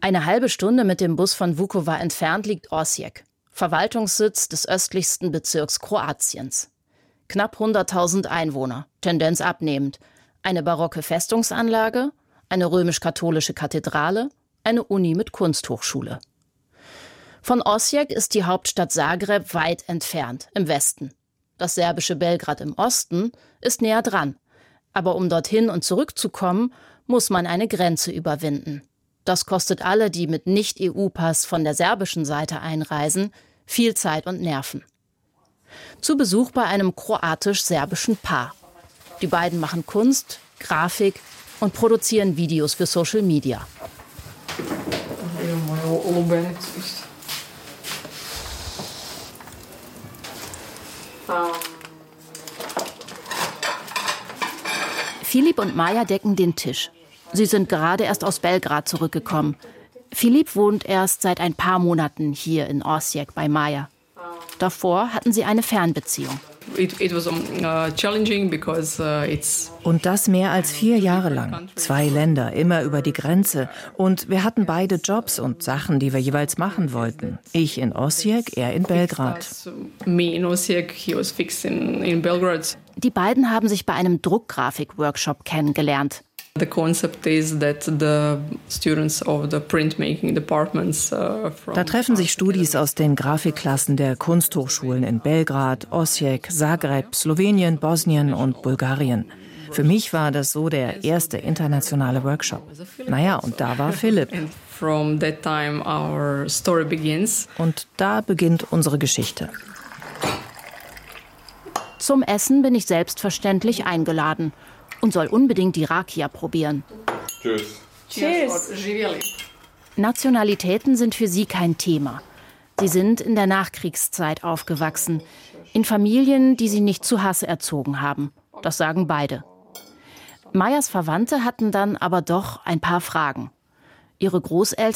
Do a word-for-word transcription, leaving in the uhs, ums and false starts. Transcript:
Eine halbe Stunde mit dem Bus von Vukovar entfernt liegt Osijek, Verwaltungssitz des östlichsten Bezirks Kroatiens. Knapp hunderttausend Einwohner, Tendenz abnehmend. Eine barocke Festungsanlage, eine römisch-katholische Kathedrale, eine Uni mit Kunsthochschule. Von Osijek ist die Hauptstadt Zagreb weit entfernt, im Westen. Das serbische Belgrad im Osten ist näher dran. Aber um dorthin und zurückzukommen, muss man eine Grenze überwinden. Das kostet alle, die mit Nicht-E U-Pass von der serbischen Seite einreisen, viel Zeit und Nerven. Zu Besuch bei einem kroatisch-serbischen Paar. Die beiden machen Kunst, Grafik und produzieren Videos für Social Media. Filip und Maja decken den Tisch. Sie sind gerade erst aus Belgrad zurückgekommen. Filip wohnt erst seit ein paar Monaten hier in Osijek bei Maja. Davor hatten sie eine Fernbeziehung. Und das mehr als vier Jahre lang. Zwei Länder, immer über die Grenze. Und wir hatten beide Jobs und Sachen, die wir jeweils machen wollten. Ich in Osijek, er in Belgrad. Die beiden haben sich bei einem Druckgrafik-Workshop kennengelernt. The concept is that the students of the printmaking departments uh, from Da treffen sich Studis aus den Grafikklassen der Kunsthochschulen in Belgrad, Osijek, Zagreb, Slowenien, Bosnien und Bulgarien. Für mich war das so der erste internationale Workshop. Naja, und da war Philipp. From that time our story begins. Und da beginnt unsere Geschichte. Zum Essen bin ich selbstverständlich eingeladen und soll unbedingt die Rakia probieren. Tschüss. Cheers. Nationalitäten sind für sie kein Thema. Sie sind in der Nachkriegszeit aufgewachsen, in Familien, die sie nicht zu Hass erzogen haben. Das sagen beide. Majas Verwandte hatten dann aber doch ein paar Fragen. Ihre Großeltern